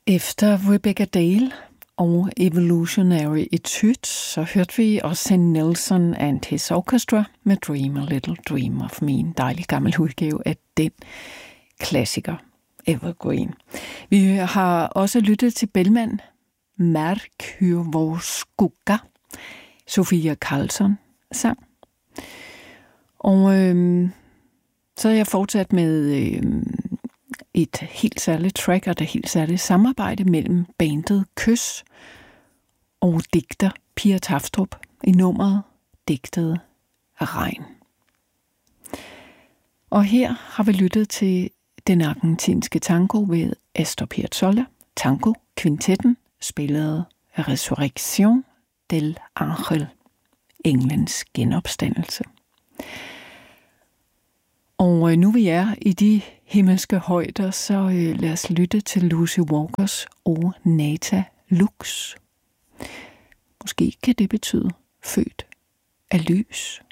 Efter Rebecca Dale og Evolutionary Etude, så hørte vi også Nelson and His Orchestra med Dream a Little Dream of Me, en dejlig gammel udgave af den klassiker Evergreen. Vi har også lyttet til Bellman, Märk hur vår skugga, Sofia Karlsson sang. Og så er jeg fortsat med et helt særligt track og et helt særligt samarbejde mellem bandet Kys og digter Pia Tafstrup i nummeret Digtet af regn. Og her har vi lyttet til den argentinske tango ved Astor Piazzolla, Tango Kvintetten, spillet af Resurrección del Ángel, englens genopstandelse. Og nu vi er i de himmelske højder, så lad os lytte til Lucy Walkers O Nata Lux. Måske kan det betyde født af lys.